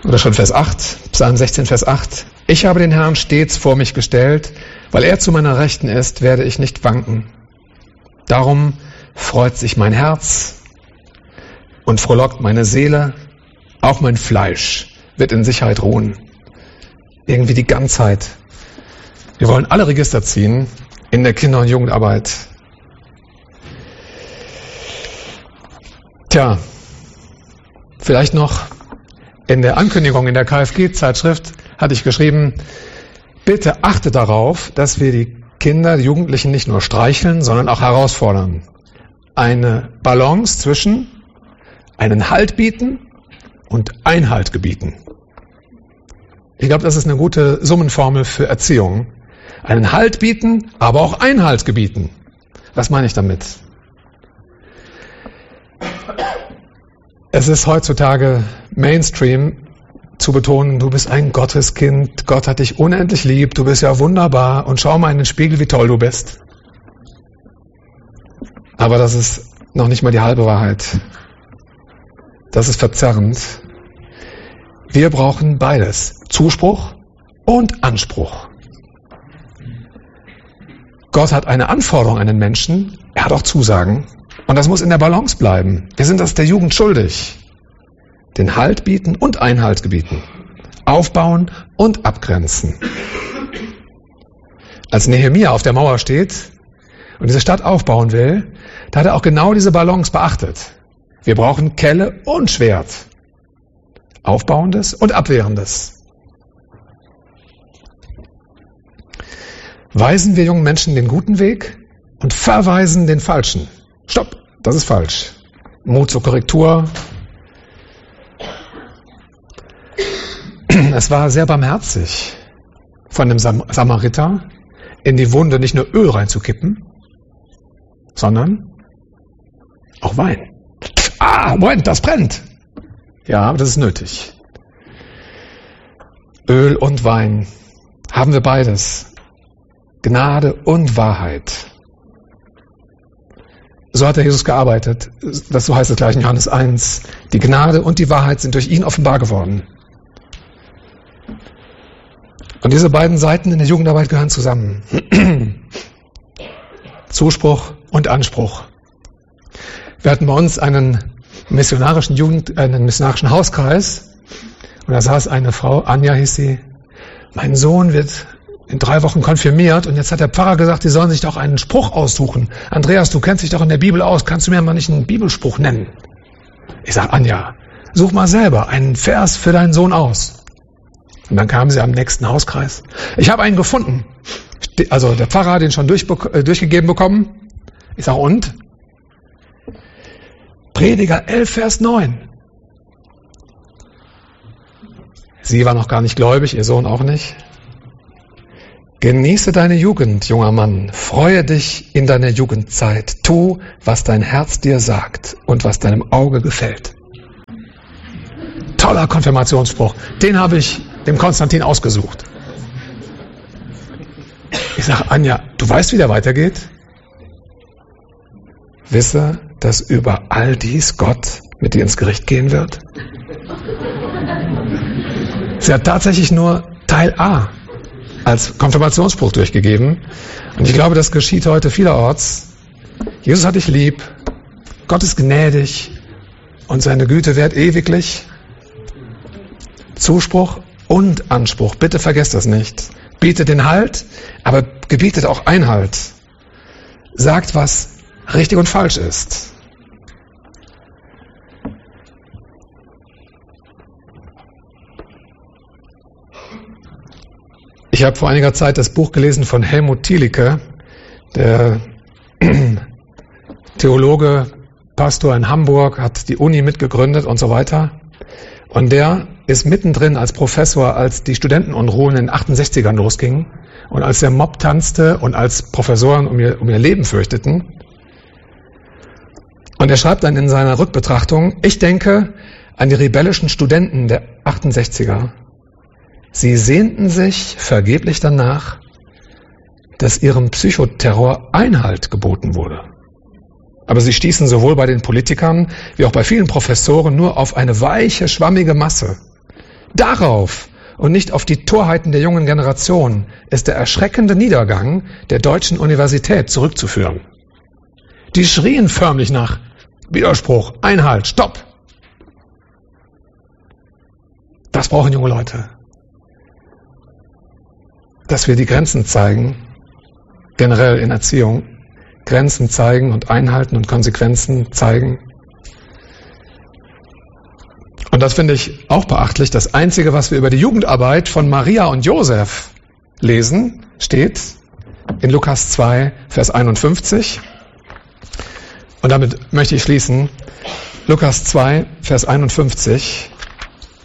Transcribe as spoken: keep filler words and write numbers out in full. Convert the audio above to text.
Oder schon Vers acht, Psalm sechzehn, Vers acht. Ich habe den Herrn stets vor mich gestellt, weil er zu meiner Rechten ist, werde ich nicht wanken. Darum freut sich mein Herz und frohlockt meine Seele, auch mein Fleisch wird in Sicherheit ruhen. Irgendwie die Ganzheit. Wir wollen alle Register ziehen in der Kinder- und Jugendarbeit. Tja, vielleicht noch in der Ankündigung in der K F G-Zeitschrift hatte ich geschrieben, bitte achte darauf, dass wir die Kinder, die Jugendlichen nicht nur streicheln, sondern auch herausfordern. Eine Balance zwischen einen Halt bieten und Einhalt gebieten. Ich glaube, das ist eine gute Summenformel für Erziehung. Einen Halt bieten, aber auch Einhalt gebieten. Was meine ich damit? Es ist heutzutage Mainstream zu betonen, du bist ein Gotteskind, Gott hat dich unendlich lieb, du bist ja wunderbar und schau mal in den Spiegel, wie toll du bist. Aber das ist noch nicht mal die halbe Wahrheit. Das ist verzerrend. Wir brauchen beides. Zuspruch und Anspruch. Gott hat eine Anforderung an den Menschen, er hat auch Zusagen. Und das muss in der Balance bleiben. Wir sind das der Jugend schuldig. Den Halt bieten und Einhalt gebieten. Aufbauen und abgrenzen. Als Nehemia auf der Mauer steht und diese Stadt aufbauen will, da hat er auch genau diese Balance beachtet. Wir brauchen Kelle und Schwert. Aufbauendes und Abwehrendes. Weisen wir jungen Menschen den guten Weg und verweisen den falschen. Stopp, das ist falsch. Mut zur Korrektur. Es war sehr barmherzig von dem Sam- Samariter, in die Wunde nicht nur Öl reinzukippen, sondern auch Wein. Ah, Moment, das brennt. Ja, aber das ist nötig. Öl und Wein. Haben wir beides. Gnade und Wahrheit. So hat der Jesus gearbeitet. Das so heißt es gleich in Johannes eins. Die Gnade und die Wahrheit sind durch ihn offenbar geworden. Und diese beiden Seiten in der Jugendarbeit gehören zusammen. Zuspruch und Anspruch. Wir hatten bei uns einen missionarischen Jugend, einen missionarischen Hauskreis. Und da saß eine Frau, Anja hieß sie. Mein Sohn wird in drei Wochen konfirmiert und jetzt hat der Pfarrer gesagt, sie sollen sich doch einen Spruch aussuchen. Andreas, du kennst dich doch in der Bibel aus, kannst du mir mal nicht einen Bibelspruch nennen? Ich sage, Anja, such mal selber einen Vers für deinen Sohn aus. Und dann kam sie am nächsten Hauskreis. Ich habe einen gefunden. Also der Pfarrer hat ihn schon durch, äh, durchgegeben bekommen. Ich sage, und? Prediger elf, Vers neun. Sie war noch gar nicht gläubig, ihr Sohn auch nicht. Genieße deine Jugend, junger Mann. Freue dich in deiner Jugendzeit. Tu, was dein Herz dir sagt und was deinem Auge gefällt. Toller Konfirmationsspruch. Den habe ich dem Konstantin ausgesucht. Ich sage, Anja, du weißt, wie der weitergeht? Wisse, dass über all dies Gott mit dir ins Gericht gehen wird. Sie hat tatsächlich nur Teil A als Konfirmationsspruch durchgegeben. Und ich glaube, das geschieht heute vielerorts. Jesus hat dich lieb, Gott ist gnädig und seine Güte währt ewiglich. Zuspruch und Anspruch, bitte vergesst das nicht. Bietet den Halt, aber gebietet auch Einhalt. Sagt, was richtig und falsch ist. Ich habe vor einiger Zeit das Buch gelesen von Helmut Thielicke, der Theologe, Pastor in Hamburg, hat die Uni mitgegründet und so weiter. Und der ist mittendrin als Professor, als die Studentenunruhen in den achtundsechzigern losgingen und als der Mob tanzte und als Professoren um ihr, um ihr Leben fürchteten. Und er schreibt dann in seiner Rückbetrachtung, ich denke an die rebellischen Studenten der achtundsechziger. Sie sehnten sich vergeblich danach, dass ihrem Psychoterror Einhalt geboten wurde. Aber sie stießen sowohl bei den Politikern wie auch bei vielen Professoren nur auf eine weiche, schwammige Masse, darauf und nicht auf die Torheiten der jungen Generation ist der erschreckende Niedergang der deutschen Universität zurückzuführen. Die schrien förmlich nach Widerspruch, Einhalt, Stopp. Das brauchen junge Leute. Dass wir die Grenzen zeigen, generell in Erziehung, Grenzen zeigen und einhalten und Konsequenzen zeigen. Und das finde ich auch beachtlich. Das Einzige, was wir über die Jugendarbeit von Maria und Josef lesen, steht in Lukas zwei, Vers einundfünfzig. Und damit möchte ich schließen. Lukas zwei, Vers einundfünfzig.